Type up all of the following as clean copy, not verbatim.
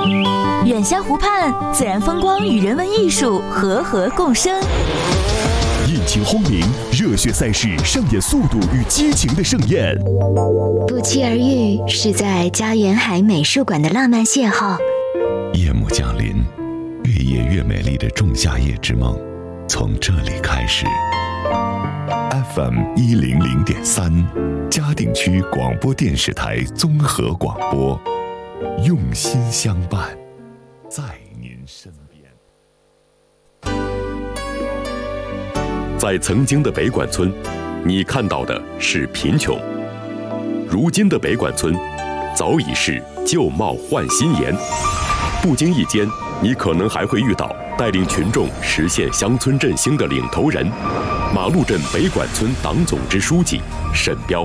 远湘湖畔，自然风光与人文艺术和共生。 引擎轰鸣，热血赛事上演速度与激情的盛宴。 不期而遇，是在嘉园海美术馆的浪漫邂逅。 夜幕降临，越夜越美丽的仲夏夜之梦，从这里开始。FM 100.3，嘉定区广播电视台综合广播，用心相伴，在您身边。 在曾经的北管村，你看到的是贫穷；如今的北管村，早已是旧貌换新颜。不经意间，你可能还会遇到带领群众实现乡村振兴的领头人——马路镇北管村党总支书记沈彪。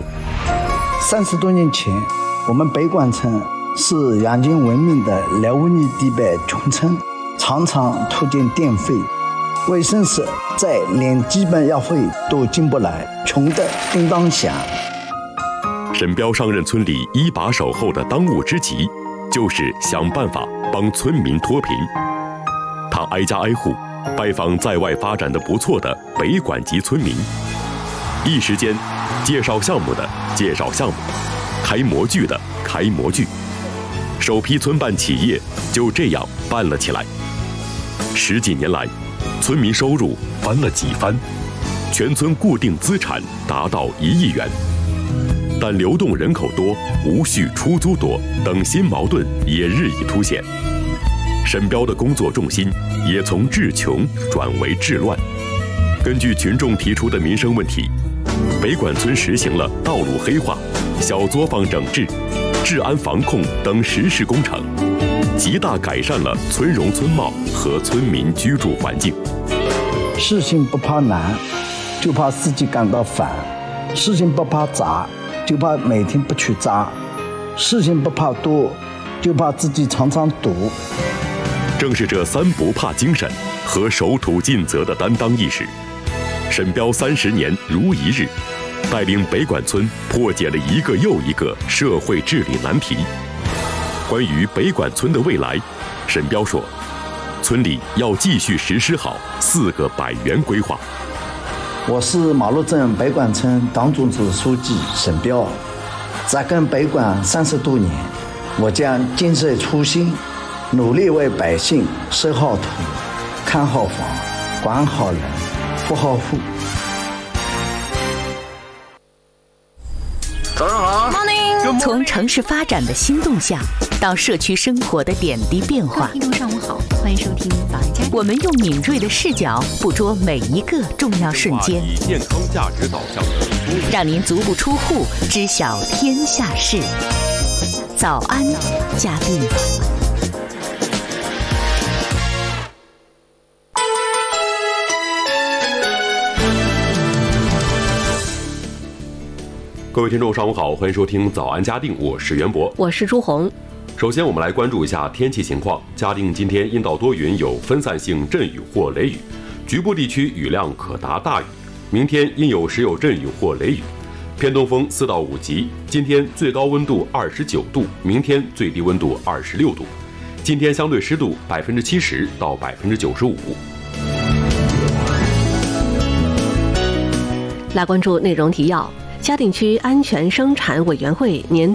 30多年前，我们北管村是洋泾闻名的老污泥地带穷村，常常拖欠电费，卫生室再连基本药费都进不来，穷得叮当响。 沈彪上任村里一把手后的当务之急，就是想办法帮村民脱贫。他挨家挨户拜访在外发展的不错的北管籍村民，一时间，介绍项目的介绍项目，开模具的开模具，首批村办企业就这样办了起来。10几年来，村民收入翻了几番，全村固定资产达到1亿元。但流动人口多、无序出租多等新矛盾也日益凸显。沈彪的工作重心也从治穷转为治乱。根据群众提出的民生问题，北管村实行了道路黑化、小作坊整治、治安防控等实事工程，极大改善了村容村貌和村民居住环境。 事情不怕难，就怕自己感到烦；事情不怕杂，就怕每天不去扎；事情不怕多，就怕自己常常堵。 正是这3不怕精神和守土尽责的担当意识，沈彪30年如一日，带领北管村破解了一个又一个社会治理难题。关于北管村的未来，沈彪说，村里要继续实施好4个100元规划。 我是马路镇北管村党总支书记沈彪，扎根北管30多年，我将坚守初心，努力为百姓守好土、看好房、管好人、扶好户。 早上好 Morning。 从城市发展的新动向到社区生活的点滴变化， 听众上午好，欢迎收听早安嘉定。 我们用敏锐的视角捕捉每一个重要瞬间， 以健康价值导向的让您足不出户知晓天下事。早安嘉定。 各位听众上午好，欢迎收听早安嘉定，我是袁博， 我是朱红。 首先我们来关注一下天气情况。嘉定今天阴到多云，有分散性阵雨或雷雨，局部地区雨量可达大雨。明天阴有时有阵雨或雷雨，偏东风4到5级。今天最高温度29度，明天最低温度26度。今天相对湿度70%到95%。 来关注内容提要。嘉定区安全生产委员会年